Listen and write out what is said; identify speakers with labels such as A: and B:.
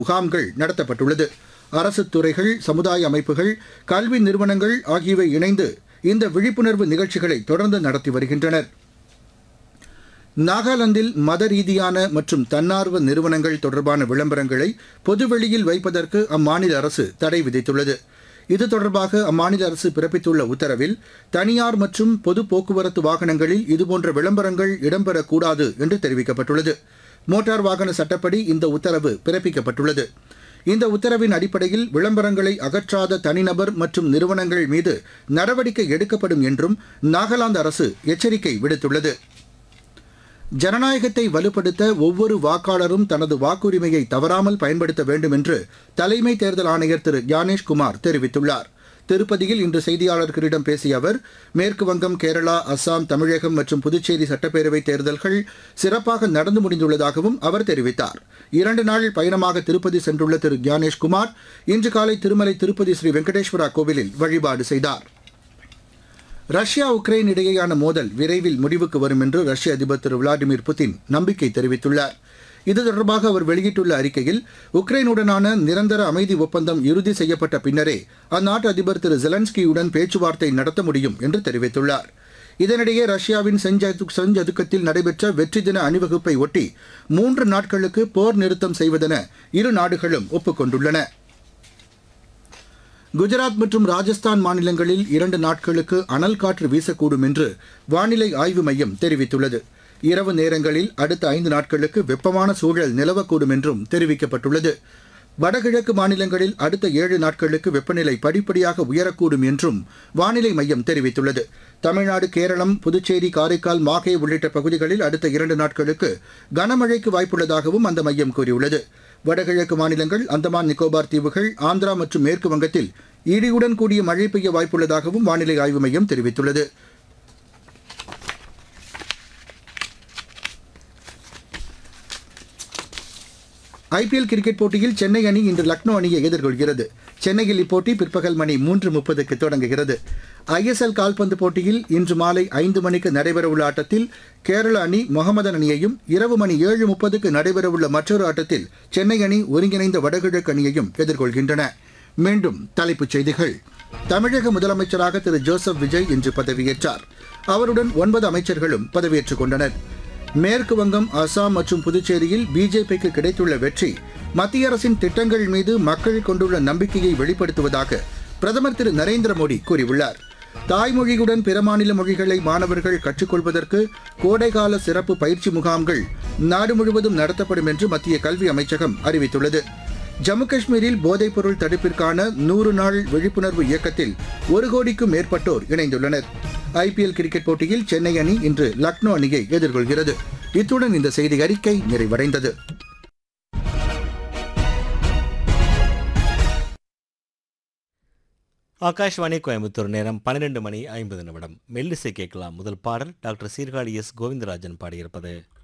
A: முகாம்கள் நடத்தப்பட்டுள்ளது. அரசு துறைகள், சமுதாய அமைப்புகள், கல்வி நிறுவனங்கள் ஆகியவை இணைந்து இந்த விழிப்புணர்வு நிகழ்ச்சிகளை தொடர்ந்து நடத்தி வருகின்றனர். நாகாலாந்தில் மத ரீதியான மற்றும் தன்னார்வ நிறுவனங்கள் தொடர்பான விளம்பரங்களை பொதுவெளியில் வைப்பதற்கு அம்மாநில அரசு தடை விதித்துள்ளது. இது தொடர்பாக அம்மாநில அரசு பிறப்பித்துள்ள உத்தரவில் தனியார் மற்றும் பொது போக்குவரத்து வாகனங்களில் இதுபோன்ற விளம்பரங்கள் இடம்பெறக்கூடாது என்று தெரிவிக்கப்பட்டுள்ளது. மோட்டார் வாகன சட்டப்படி இந்த உத்தரவு பிறப்பிக்கப்பட்டுள்ளது. இந்த உத்தரவின் அடிப்படையில் விளம்பரங்களை அகற்றாத தனிநபர் மற்றும் நிறுவனங்கள் மீது நடவடிக்கை எடுக்கப்படும் என்றும் நாகாலாந்து அரசு எச்சரிக்கை விடுத்துள்ளது. ஜனநாயகத்தை வலுப்படுத்த ஒவ்வொரு வாக்காளரும் தனது வாக்குரிமையை தவறாமல் பயன்படுத்த வேண்டும் என்று தலைமை தேர்தல் ஆணையர் திரு ஞானேஷ்குமார் தெரிவித்துள்ளார். திருப்பதியில் இன்று செய்தியாளர்களிடம் பேசிய அவர், மேற்கு வங்கம், கேரளா, அஸ்ஸாம், தமிழகம் மற்றும் புதுச்சேரி சட்டப்பேரவைத் தேர்தல்கள் சிறப்பாக நடந்து முடிந்துள்ளதாகவும் அவர் தெரிவித்தார். 2 நாள் பயணமாக திருப்பதி சென்றுள்ள திரு ஞானேஷ்குமார் இன்று காலை திருமலை திருப்பதி ஸ்ரீ வெங்கடேஸ்வரா கோவிலில் வழிபாடு செய்தார். ரஷ்யா உக்ரைன் இடையேயான மோதல் விரைவில் முடிவுக்கு வரும் என்று ரஷ்ய அதிபர் திரு விளாடிமிர் புதின் நம்பிக்கை தெரிவித்துள்ளார். இது தொடர்பாக அவர் வெளியிட்டுள்ள அறிக்கையில், உக்ரைனுடனான நிரந்தர அமைதி ஒப்பந்தம் இறுதி செய்யப்பட்ட பின்னரே அந்நாட்டு அதிபர் திரு ஜெலன்ஸ்கியுடன் பேச்சுவார்த்தை நடத்த முடியும் என்று தெரிவித்துள்ளார். இதனிடையே ரஷ்யாவின் செஞ்சதுக்கத்தில் நடைபெற்ற வெற்றி தின அணிவகுப்பை ஒட்டி 3 நாட்களுக்கு போர் நிறுத்தம் செய்வதென இரு நாடுகளும் ஒப்புக்கொண்டுள்ளன. குஜராத் மற்றும் ராஜஸ்தான் மாநிலங்களில் 2 நாட்களுக்கு அனல் காற்று வீசக்கூடும் என்று வானிலை ஆய்வு மையம் தெரிவித்துள்ளது. இரவு நேரங்களில் அடுத்த 5 நாட்களுக்கு வெப்பமான சூழல் நிலவக்கூடும் என்றும் தெரிவிக்கப்பட்டுள்ளது. வடகிழக்கு மாநிலங்களில் அடுத்த 7 நாட்களுக்கு வெப்பநிலை படிப்படியாக உயரக்கூடும் என்றும் வானிலை மையம் தெரிவித்துள்ளது. தமிழ்நாடு, கேரளம், புதுச்சேரி, காரைக்கால், மாஹே உள்ளிட்ட பகுதிகளில் அடுத்த 2 நாட்களுக்கு கனமழைக்கு வாய்ப்புள்ளதாகவும் அந்த மையம் கூறியுள்ளது. வடகிழக்கு மாநிலங்கள், அந்தமான் நிக்கோபார் தீவுகள், ஆந்திரா மற்றும் மேற்கு வங்கத்தில் இடியுடன் கூடிய மழை பெய்ய வாய்ப்புள்ளதாகவும் வானிலை ஆய்வு மையம் தெரிவித்துள்ளது. ஐபிஎல் கிரிக்கெட் போட்டியில் சென்னை அணி இன்று லக்னோ அணியை எதிர்கொள்கிறது. சென்னையில் இப்போட்டி பிற்பகல் மணி 3:30க்கு தொடங்குகிறது. ஐஎஸ்எல் கால்பந்து போட்டியில் இன்று மாலை 5 மணிக்கு நடைபெறவுள்ள ஆட்டத்தில் கேரள அணி மொஹமதன் அணியையும், இரவு மணி 7:30க்கு நடைபெறவுள்ள மற்றொரு ஆட்டத்தில் சென்னை அணி ஒருங்கிணைந்த வடகிழக்கு அணியையும் எதிர்கொள்கின்றன. மீண்டும் தலைப்புச் செய்திகள். தமிழக முதலமைச்சராக திரு ஜோசப் விஜய் இன்று பதவியேற்றார். அவருடன் 9 அமைச்சர்களும் பதவியேற்றுக் கொண்டனர். மேற்கு வங்கம், அசாம் மற்றும் புதுச்சேரியில் பிஜேபிக்கு கிடைத்துள்ள வெற்றி மத்திய அரசின் திட்டங்கள் மீது மக்கள் கொண்டுள்ள நம்பிக்கையை வெளிப்படுத்துவதாக பிரதமர் திரு நரேந்திர மோடி கூறியுள்ளார். தாய்மொழியுடன் பிற மாநில மொழிகளை மாணவர்கள் கற்றுக்கொள்வதற்கு கோடைகால சிறப்பு பயிற்சி முகாம்கள் நாடு முழுவதும் நடத்தப்படும் என்று மத்திய கல்வி அமைச்சகம் அறிவித்துள்ளது. ஜம்மு காஷ்மீரில் போதைப்பொருள் தடுப்பிற்கான 100 நாள் விழிப்புணர்வு இயக்கத்தில் 1 கோடிக்கும் மேற்பட்டோர் இணைந்துள்ளனர். ஐபிஎல் கிரிக்கெட் போட்டியில் சென்னை அணி இன்று லக்னோ அணியை எதிர்கொள்கிறது. இத்துடன் இந்த செய்தி அறிக்கை நிறைவடைந்தது.
B: ஆகாஷ்வாணி கோயம்புத்தூர், நேரம் 12 மணி 50 நிமிடம். மெல்லிசை கேட்கலாம். முதல் பாடல் டாக்டர் சீர்காழி எஸ் கோவிந்தராஜன் பாடியிருப்பது.